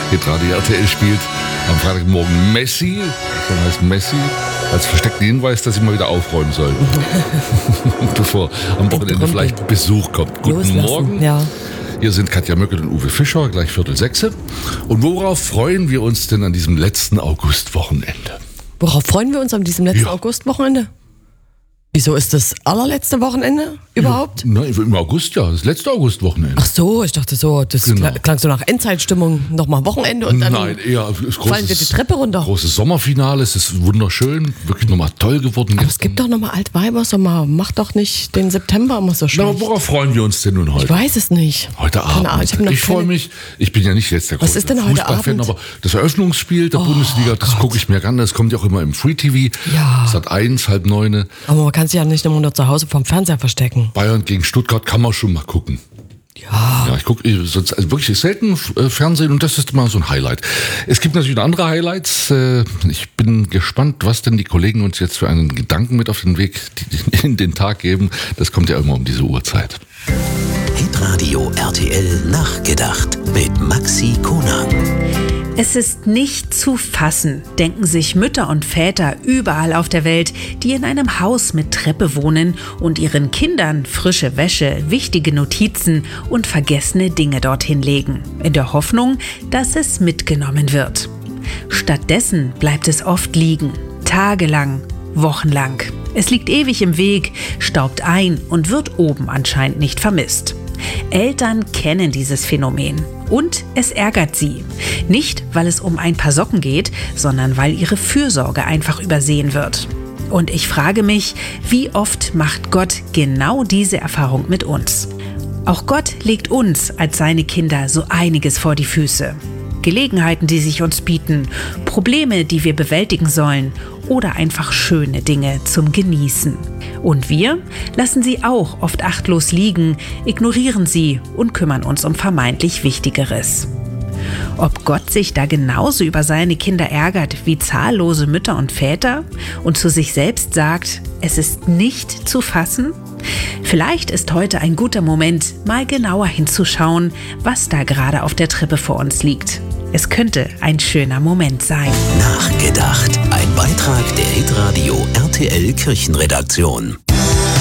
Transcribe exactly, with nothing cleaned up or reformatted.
Hitradio R T L spielt am Freitagmorgen Messi, das heißt Messi, als versteckten Hinweis, dass ich mal wieder aufräumen soll. Bevor am Wochenende vielleicht Besuch kommt. Guten Loslassen. Morgen. Ja. Hier sind Katja Möckel und Uwe Fischer, gleich Viertel sechse. Und worauf freuen wir uns denn an diesem letzten Augustwochenende? Worauf freuen wir uns an diesem letzten Ja. Augustwochenende? Wieso ist das allerletzte Wochenende überhaupt? Ja, nein, im August, ja, das letzte Augustwochenende. Ach so, ich dachte so, das Genau. klang, klang so nach Endzeitstimmung, nochmal Wochenende und dann Nein, eher das fallen wir die Treppe runter. Großes Sommerfinale, es ist wunderschön, wirklich nochmal toll geworden. Aber es gibt doch nochmal Altweibersommer, mach doch nicht den September immer so Na, schlecht. aber worauf freuen wir uns denn nun Ich heute? weiß es nicht. Heute Keine Abend. Ahnung, ich hab noch Ich freue keine- mich, ich bin ja nicht jetzt der Was große ist denn heute Fußballfan, Abend? aber das Eröffnungsspiel der Bundesliga, das Gott. gucke ich mir an, das kommt ja auch immer im Free T V. Ja. Sat eins, halb neune. Aber man kann sich ja nicht immer nur zu Hause vom Fernseher verstecken. Bayern gegen Stuttgart kann man schon mal gucken. Ja. Ja, ich gucke sonst also wirklich selten äh, Fernsehen und das ist immer so ein Highlight. Es gibt natürlich noch andere Highlights. Äh, ich bin gespannt, was denn die Kollegen uns jetzt für einen Gedanken mit auf den Weg die, in den Tag geben. Das kommt ja immer um diese Uhrzeit. Hitradio R T L Nachgedacht mit Maxi Konag. Es ist nicht zu fassen, denken sich Mütter und Väter überall auf der Welt, die in einem Haus mit Treppe wohnen und ihren Kindern frische Wäsche, wichtige Notizen und vergessene Dinge dorthin legen, in der Hoffnung, dass es mitgenommen wird. Stattdessen bleibt es oft liegen, tagelang, wochenlang. Es liegt ewig im Weg, staubt ein und wird oben anscheinend nicht vermisst. Eltern kennen dieses Phänomen und es ärgert sie. Nicht, weil es um ein paar Socken geht, sondern weil ihre Fürsorge einfach übersehen wird. Und ich frage mich, wie oft macht Gott genau diese Erfahrung mit uns? Auch Gott legt uns als seine Kinder so einiges vor die Füße. Gelegenheiten, die sich uns bieten, Probleme, die wir bewältigen sollen oder einfach schöne Dinge zum Genießen. Und wir lassen sie auch oft achtlos liegen, ignorieren sie und kümmern uns um vermeintlich Wichtigeres. Ob Gott sich da genauso über seine Kinder ärgert wie zahllose Mütter und Väter und zu sich selbst sagt, es ist nicht zu fassen? Vielleicht ist heute ein guter Moment, mal genauer hinzuschauen, was da gerade auf der Treppe vor uns liegt. Es könnte ein schöner Moment sein. Nachgedacht. Ein Beitrag der Hitradio R T L Kirchenredaktion.